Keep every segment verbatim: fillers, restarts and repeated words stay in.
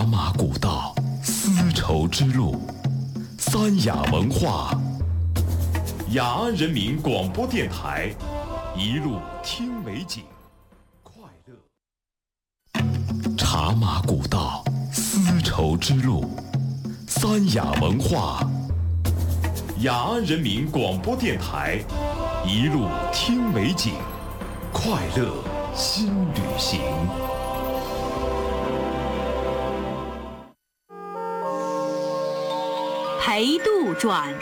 茶马古道，丝绸之路，三雅文化，雅安人民广播电台，一路听美景，快乐。茶马古道，丝绸之路，三雅文化，雅安人民广播电台，一路听美景，快乐新旅行。 裴度传。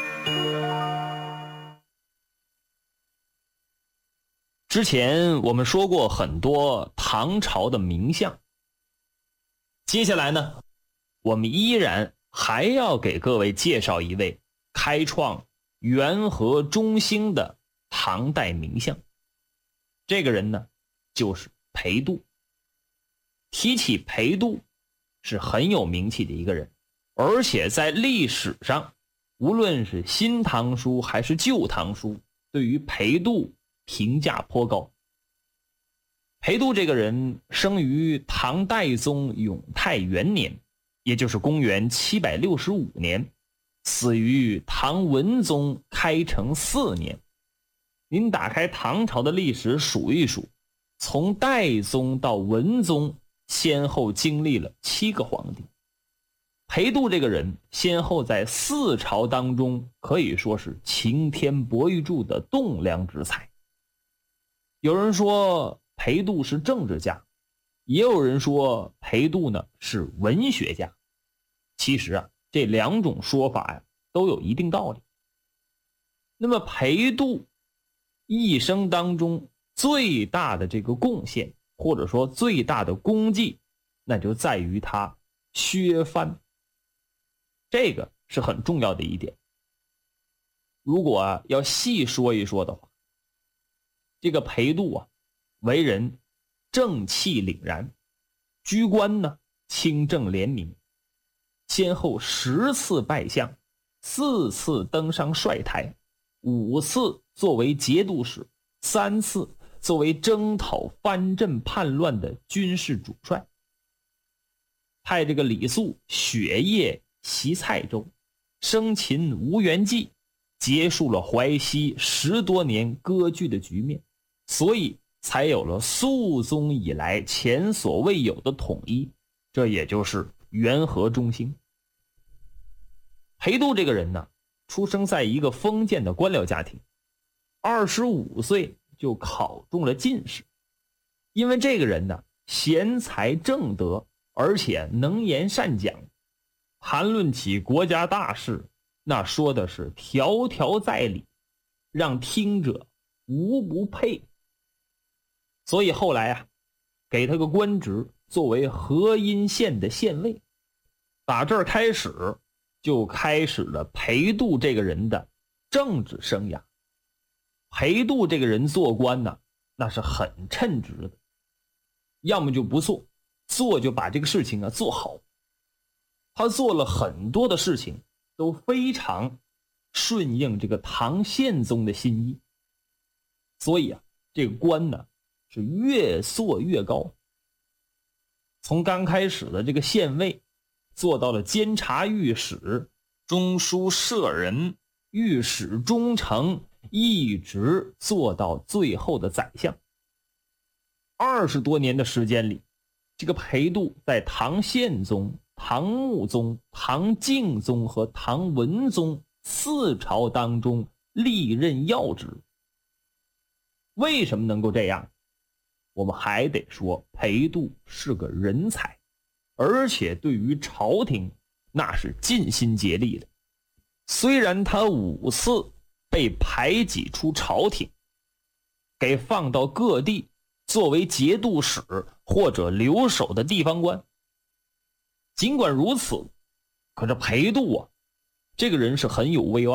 之前我们说过很多唐朝的名相，接下来呢，我们依然还要给各位介绍一位开创元和中兴的唐代名相。这个人呢，就是裴度。提起裴度，是很有名气的一个人，而且在历史上，无论是新唐书还是旧唐书，对于裴度评价颇高。裴度这个人生于唐代宗永泰元年，也就是公元七百六十五年，死于唐文宗开成四年。您打开唐朝的历史数一数，从代宗到文宗先后经历了七个皇帝。裴度这个人先后在四朝当中可以说是擎天博玉柱的栋梁之才。有人说裴度是政治家，也有人说裴度呢是文学家。其实啊，这两种说法呀都有一定道理。那么裴度一生当中最大的这个贡献，或者说最大的功绩，那就在于他削藩。这个是很重要的一点。如果啊要细说一说的话，这个裴度啊，为人正气凛然，居官呢清正廉明，先后十次拜相，四次登上帅台，五次作为节度使，三次作为征讨藩镇叛乱的军事主帅，派这个李肃雪夜袭蔡州，生擒吴元济，结束了淮西十多年割据的局面，所以才有了肃宗以来前所未有的统一，这也就是元和中兴。裴度这个人呢，出生在一个封建的官僚家庭，二十五岁就考中了进士。因为这个人呢，贤才正德，而且能言善讲，谈论起国家大事，那说的是条条在理，让听者无不佩。所以后来啊，给他个官职，作为河阴县的县尉。打这儿开始，就开始了裴度这个人的政治生涯。裴度这个人做官呢，那是很称职的，要么就不做，做就把这个事情啊做好。他做了很多的事情，都非常顺应这个唐宪宗的心意，所以啊，这个官呢是越做越高。从刚开始的这个县尉，做到了监察御史、中书舍人、御史中丞，一直做到最后的宰相。二十多年的时间里，这个裴度在唐宪宗、唐穆宗、唐敬宗和唐文宗四朝当中历任要职。为什么能够这样？我们还得说裴度是个人才，而且对于朝廷那是尽心竭力的。虽然他五次被排挤出朝廷，给放到各地作为节度使或者留守的地方官，尽管如此，可是裴度啊，这个人是很有威望。